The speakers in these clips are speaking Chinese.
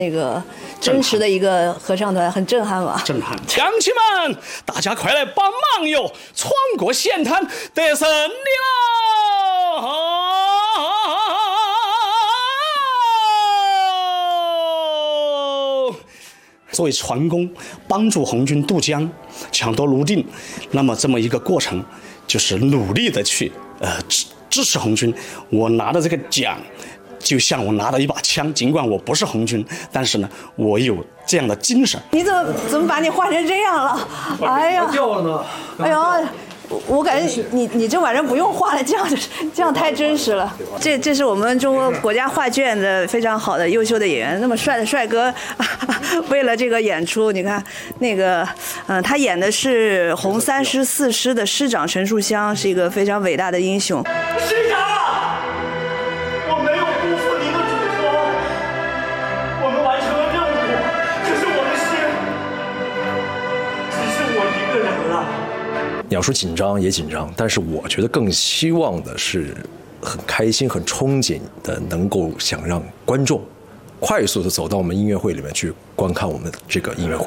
那个真实的一个合唱团，很震撼吧？ 震撼！乡亲们，大家快来帮忙哟！闯过险滩，得胜利了！作为船工，帮助红军渡江，抢夺泸定，那么这么一个过程，就是努力的去支持红军。我拿的这个奖，就像我拿了一把枪，尽管我不是红军，但是呢，我有这样的精神。 你怎么把你画成这样了？哎呀， 掉了呢！ 哎呀，我感觉你这晚上不用画了，这样太真实了。这是我们中国国家画剧院的非常好的优秀的演员，那么帅的帅哥，为了这个演出，你看那个他演的是红34师的师长陈树湘，是一个非常伟大的英雄。 师长，我没有辜负您的嘱托，我们完成了任务，可是我的事只剩我一个人了。 你要说紧张也紧张，但是我觉得更希望的是很开心、很憧憬的，能够想让观众快速的走到我们音乐会里面去观看我们这个音乐会。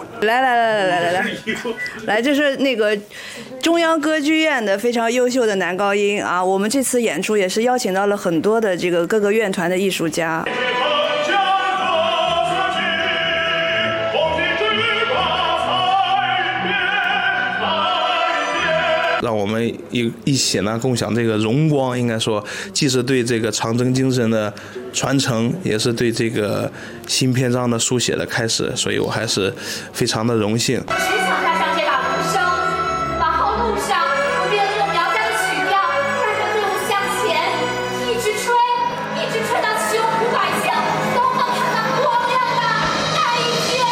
来，这是那个中央歌剧院的非常优秀的男高音啊。我们这次演出也是邀请到了很多的这个各个院团的艺术家。 让我们一起呢共享这个荣光，应该说既是对这个长征精神的传承，也是对这个新篇章的书写的开始，所以我还是非常的荣幸。 谁想踏上这把鼓声，往后路上我们用苗家的曲调带着队伍向前，一直吹到胸脯百姓都能看到光亮的那一天。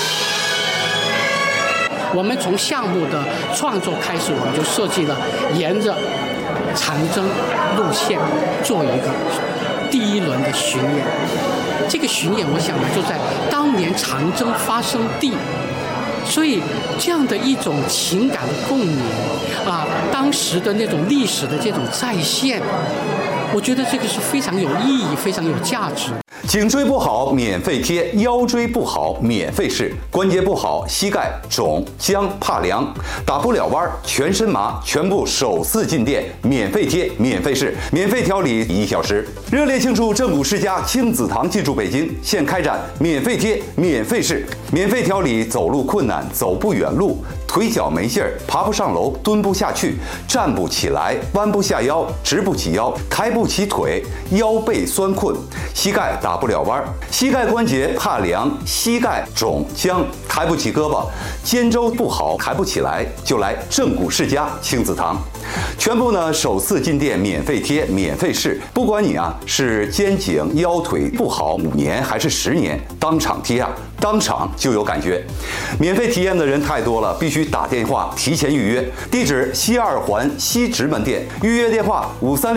我们从项目的创作开始，我们就设计了沿着长征路线做一个第一轮的巡演。这个巡演，我想呢，就在当年长征发生地，所以这样的一种情感的共鸣啊，当时的那种历史的这种再现，我觉得这个是非常有意义、非常有价值。 颈椎不好免费贴，腰椎不好免费试，关节不好膝盖肿僵怕凉打不了弯全身麻，全部首次进店免费贴免费试免费调理1小时。热烈庆祝正骨世家亲子堂进驻北京，现开展免费贴免费试免费调理走路困难走不远路，腿脚没劲儿，爬不上楼，蹲不下去，站不起来，弯不下腰，直不起腰，抬不起腿，腰背酸困，膝盖打不了弯，膝盖关节怕凉，膝盖肿僵，抬不起胳膊，肩周不好，抬不起来，就来正骨世家亲子堂。全部呢首次进店免费贴免费试，不管你是肩颈腰腿不好5年还是10年，当场贴当场就有感觉。免费体验的人太多了，必须打电话提前预约。地址西2环西直门店，预约电话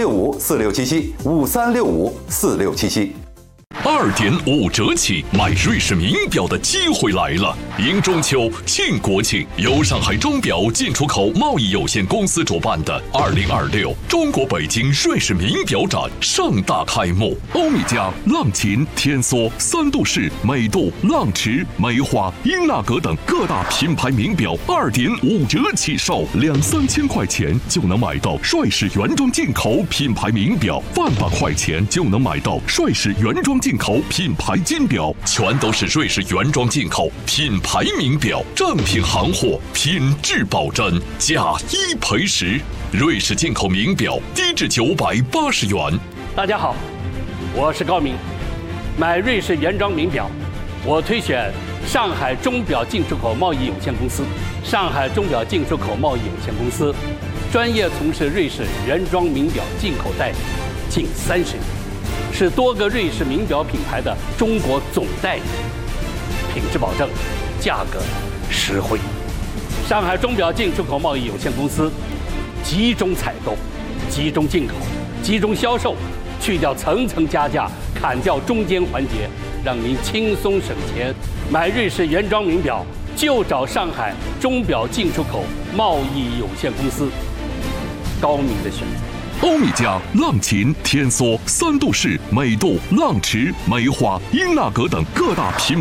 5365467753654677。 2.5折起买瑞士名表的机会来了！迎中秋庆国庆，由上海钟表进出口贸易有限公司主办的2026中国北京瑞士名表展盛大开幕。欧米茄、浪琴、天梭、三度式、美度、浪驰、梅花、英纳格等各大品牌名表2.5折起售，2-3千块钱就能买到瑞士原装进口品牌名表，1万块钱就能买到瑞士原装进口品牌金表，全都是瑞士原装进口品牌名表，正品行货，品质保真，价1赔10。瑞士进口名表低至980元。 大家好，我是高明。买瑞士原装名表，我推选上海钟表进出口贸易有限公司。上海钟表进出口贸易有限公司专业从事瑞士原装名表进口代理近30年，是多个瑞士名表品牌的中国总代理，品质保证，价格实惠。上海钟表进出口贸易有限公司集中采购、集中进口、集中销售，去掉层层加价，砍掉中间环节，让您轻松省钱。买瑞士原装名表就找上海钟表进出口贸易有限公司，高明的选择。 欧米茄、浪琴、天梭、三度式、美度、浪驰、梅花、英纳格等各大品